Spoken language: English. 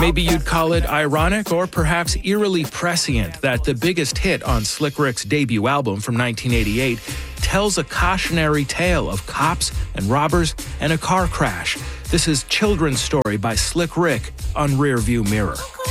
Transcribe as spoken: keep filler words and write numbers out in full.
Maybe you'd call it ironic or perhaps eerily prescient that the biggest hit on Slick Rick's debut album from nineteen eighty-eight tells a cautionary tale of cops and robbers and a car crash. This is Children's Story by Slick Rick on Rearview Mirror.